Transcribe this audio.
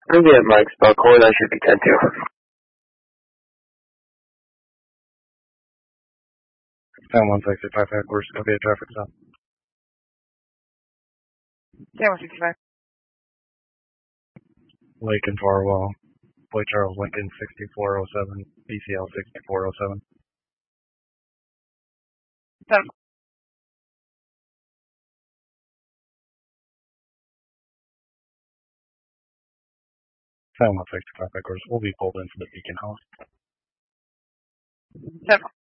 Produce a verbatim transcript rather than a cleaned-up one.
I'm getting Mike's Buckhorn. I should be ten two. ten one sixty-five headquarters, copy a traffic stop. ten one sixty-five. Lake and Farwell, Boy Charles Lincoln sixty-four oh seven, B C L sixty-four oh seven. ten. ten one sixty-five headquarters, will be pulled into the Beacon House. ten.